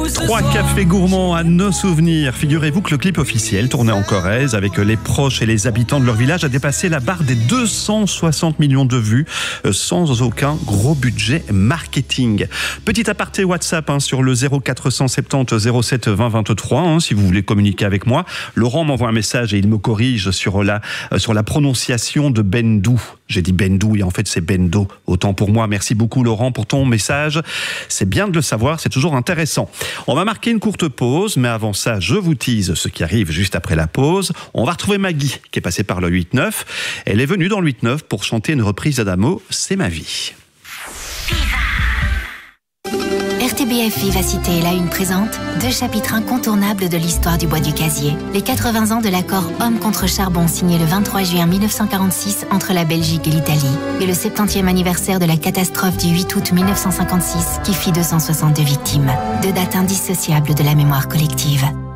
Trois cafés gourmands à nos souvenirs. Figurez-vous que le clip officiel, tourné en Corrèze avec les proches et les habitants de leur village, a dépassé la barre des 260 millions de vues sans aucun gros budget marketing. Petit aparté WhatsApp sur le 0470 07 20 23 si vous voulez communiquer avec moi. Laurent m'envoie un message et il me corrige sur la prononciation de Bendou. J'ai dit Bendou et en fait c'est Bendo. Autant pour moi. Merci beaucoup Laurent pour ton message. C'est bien de le savoir, c'est toujours intéressant. On va marquer une courte pause, mais avant ça, je vous tease ce qui arrive juste après la pause. On va retrouver Maggie, qui est passée par le 8-9. Elle est venue dans le 8-9 pour chanter une reprise d'Adamo, C'est ma vie. RTBF Vivacité est là une présente, 2 chapitres incontournables de l'histoire du bois du casier. Les 80 ans de l'accord Homme contre charbon signé le 23 juin 1946 entre la Belgique et l'Italie. Et le 70e anniversaire de la catastrophe du 8 août 1956 qui fit 262 victimes. 2 dates indissociables de la mémoire collective.